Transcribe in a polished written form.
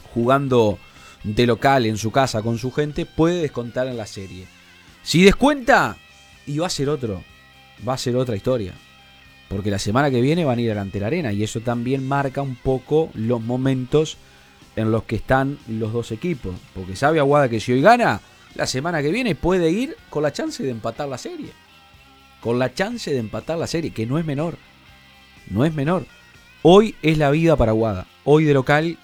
jugando de local en su casa con su gente, puede descontar en la serie. Si descuenta, y va a ser otra historia. Porque la semana que viene van a ir ante la Arena y eso también marca un poco los momentos en los que están los dos equipos. Porque sabe Aguada que si hoy gana, la semana que viene puede ir con la chance de empatar la serie. Con la chance de empatar la serie, que no es menor. No es menor. Hoy es la vida para Aguada. Hoy de local